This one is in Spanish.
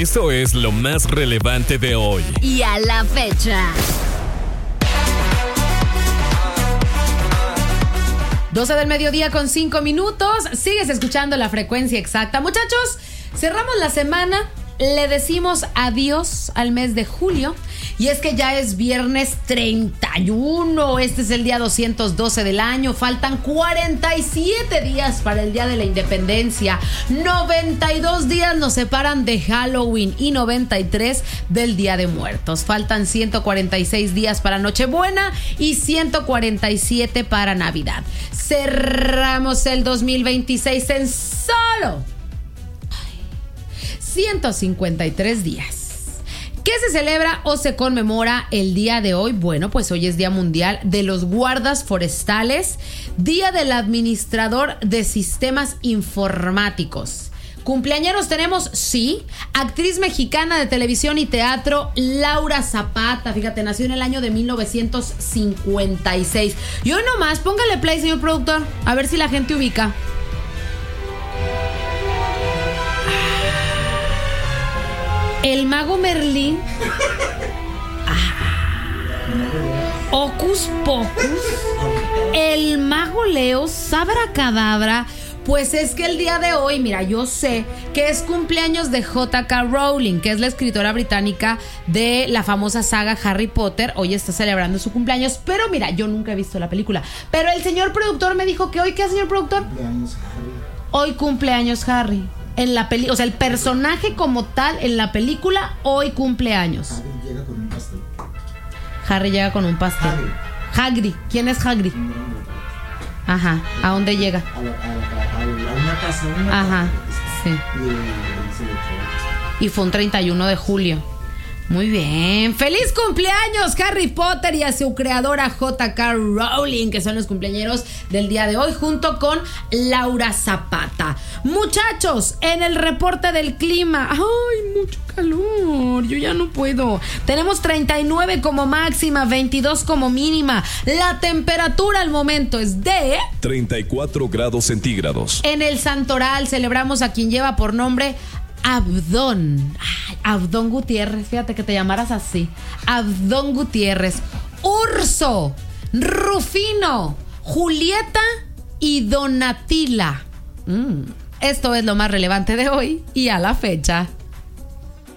Esto es lo más relevante de hoy. Y a la fecha. 12 del mediodía con 5 minutos. Sigues escuchando La Frecuencia Exacta. Muchachos, cerramos la semana. Le decimos adiós al mes de julio. Y es que ya es viernes 31. Este es el día 212 del año. Faltan 47 días para el día de la independencia. 92 días nos separan de Halloween y 93 del Día de Muertos. Faltan 146 días para Nochebuena y 147 para Navidad. Cerramos el 2026 en solo 153 días. ¿Qué se celebra o se conmemora el día de hoy? Bueno, pues hoy es Día Mundial de los Guardas Forestales, Día del Administrador de Sistemas Informáticos. Cumpleañeros tenemos, sí, actriz mexicana de televisión y teatro, Laura Zapata. Fíjate, nació en el año de 1956. Y hoy nomás, póngale play, señor productor, a ver si la gente ubica. El mago Merlín, Hocus Pocus, el mago Leo, Abracadabra. Pues es que el día de hoy, mira, yo sé que es cumpleaños de J.K. Rowling, que es la escritora británica de la famosa saga Harry Potter. Hoy está celebrando su cumpleaños, pero mira, yo nunca he visto la película. Pero el señor productor me dijo que hoy, ¿qué, señor productor? Cumpleaños Harry. Hoy cumpleaños Harry. En la película, o sea, el personaje como tal en la película hoy cumple años. Harry llega con un pastel. Harry llega con un pastel. Hagrid. ¿Quién es Hagrid? Ajá. ¿A dónde llega? A una casa. Ajá. Sí. Y fue un 31 de julio. Muy bien. ¡Feliz cumpleaños, Harry Potter! Y a su creadora J.K. Rowling, que son los cumpleañeros del día de hoy, junto con Laura Zapata. Muchachos, en el reporte del clima. ¡Ay, mucho calor! Yo ya no puedo. Tenemos 39 como máxima, 22 como mínima. La temperatura al momento es de 34 grados centígrados. En el Santoral celebramos a quien lleva por nombre Abdón. Ay, Abdón Gutiérrez, fíjate que te llamaras así. Abdón Gutiérrez. Urso, Rufino, Julieta y Donatila. Esto es lo más relevante de hoy y a la fecha.